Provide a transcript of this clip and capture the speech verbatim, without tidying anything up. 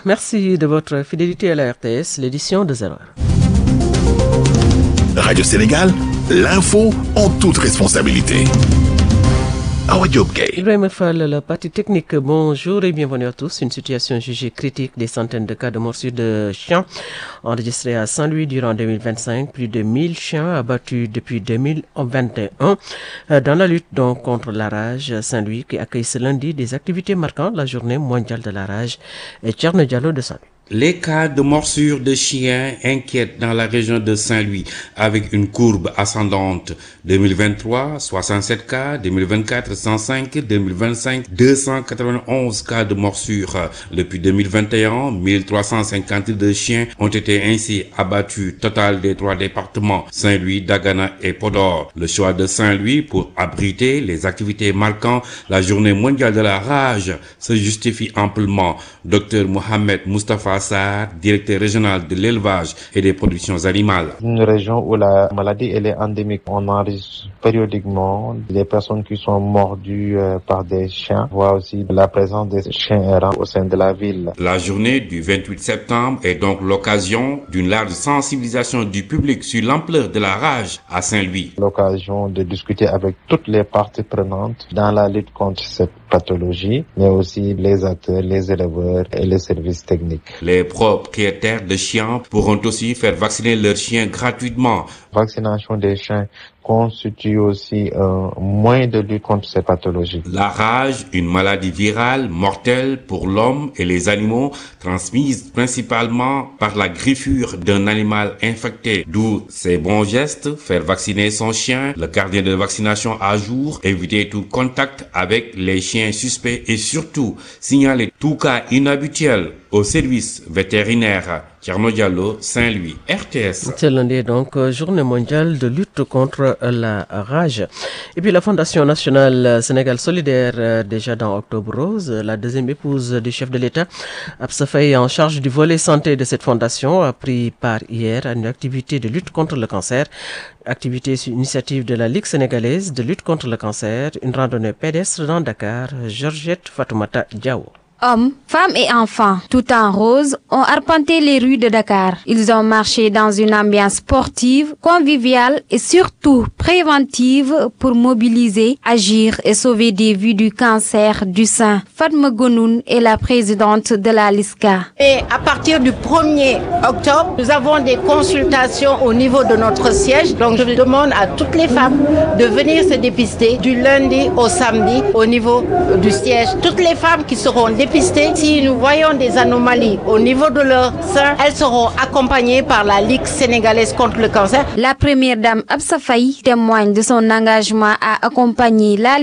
merci de votre fidélité à la R T S, l'édition de zéro heure. Radio Sénégal, l'info en toute responsabilité. Awa Diop Gueye. Ibrahima Fall, la partie technique, bonjour et bienvenue à tous. Une situation jugée critique, des centaines de cas de morsures de chiens enregistrés à Saint-Louis durant deux mille vingt-cinq. Plus de mille chiens abattus depuis deux mille vingt et un. Dans la lutte donc contre la rage, Saint-Louis qui accueille ce lundi des activités marquant la journée mondiale de la rage. Et Thierno Diallo de Saint-Louis. Les cas de morsures de chiens inquiètent dans la région de Saint-Louis avec une courbe ascendante. deux mille vingt-trois, soixante-sept cas, deux mille vingt-quatre, cent cinq, deux mille vingt-cinq, deux cent quatre-vingt-onze cas de morsures. Depuis deux mille vingt et un, mille trois cent cinquante-deux chiens ont été ainsi abattus. Total des trois départements, Saint-Louis, Dagana et Podor. Le choix de Saint-Louis pour abriter les activités marquant la journée mondiale de la rage se justifie amplement. Docteur Mohamed Moustapha Assar, directeur régional de l'élevage et des productions animales. Une région où la maladie elle est endémique. On enregistre périodiquement des personnes qui sont mordues euh, par des chiens. On voit aussi la présence des chiens errants au sein de la ville. La journée du vingt-huit septembre est donc l'occasion d'une large sensibilisation du public sur l'ampleur de la rage à Saint-Louis. L'occasion de discuter avec toutes les parties prenantes dans la lutte contre cette pathologie, mais aussi les acteurs, les éleveurs et les services techniques. Les propriétaires de chiens pourront aussi faire vacciner leurs chiens gratuitement. Vaccination des chiens constitue aussi un moyen de lutte contre ces pathologies. La rage, une maladie virale mortelle pour l'homme et les animaux, transmise principalement par la griffure d'un animal infecté. D'où ces bons gestes, faire vacciner son chien, le carnet de vaccination à jour, éviter tout contact avec les chiens suspects et surtout signaler tout cas inhabituel au service vétérinaire. Thierno Diallo, Saint-Louis, R T S. C'est lundi donc, journée mondiale de lutte contre la rage. Et puis la Fondation nationale Sénégal solidaire, déjà dans Octobre Rose, la deuxième épouse du chef de l'État, Absa Faye, en charge du volet santé de cette fondation, a pris part hier à une activité de lutte contre le cancer. Activité sur initiative de la Ligue sénégalaise de lutte contre le cancer, une randonnée pédestre dans Dakar. Georgette Fatoumata Diawo. Hommes, femmes et enfants, tout en rose, ont arpenté les rues de Dakar. Ils ont marché dans une ambiance sportive, conviviale et surtout préventive pour mobiliser, agir et sauver des vies du cancer du sein. Fatma Gonoun est la présidente de la LISCA. Et à partir du premier octobre, nous avons des consultations au niveau de notre siège. Donc je demande à toutes les femmes de venir se dépister du lundi au samedi au niveau du siège. Toutes les femmes qui seront dépistées, si nous voyons des anomalies au niveau de leur sein, elles seront accompagnées par la Ligue sénégalaise contre le cancer. La première dame Absa Faye témoigne de son engagement à accompagner la